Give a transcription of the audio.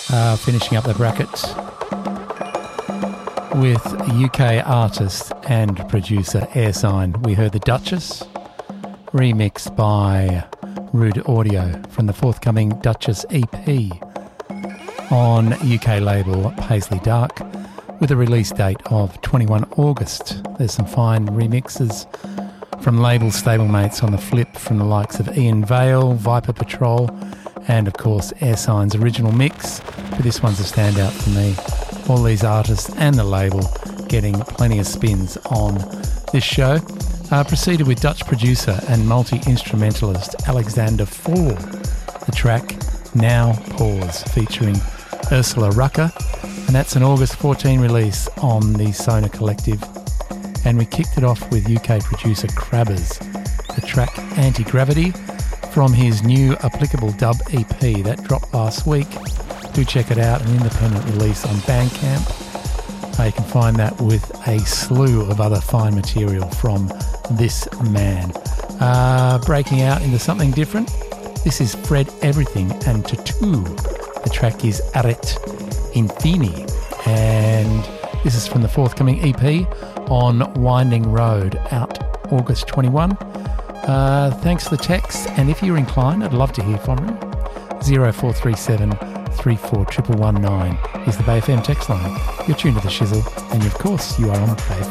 Finishing up the bracket with UK artist and producer Airsign. We heard The Duchess, remixed by Rude Audio from the forthcoming Duchess EP on UK label Paisley Dark, with a release date of 21 August. There's some fine remixes from label stablemates on the flip from the likes of Ian Vale, Viper Patrol, and of course Airsign's original mix. But this one's a standout for me. All these artists and the label getting plenty of spins on this show. Proceeded with Dutch producer and multi-instrumentalist Alexander Fall. The track Now Pause, featuring Ursula Rucker, and that's an August 14 release on the Sona Collective. And we kicked it off with UK producer Crabbers, the track Anti-Gravity from his new Applicable Dub EP that dropped last week. Do check it out, an independent release on Bandcamp. You can find that with a slew of other fine material from this man. Breaking out into something different, this is Fred Everything and Tattoo. The track is Aret Infini, and this is from the forthcoming EP on Winding Road, out August 21. Thanks for the text, and if you're inclined, I'd love to hear from you. 0437 341119 is the Bay FM text line. You're tuned to The Shizzle, and of course you are on Bay FM.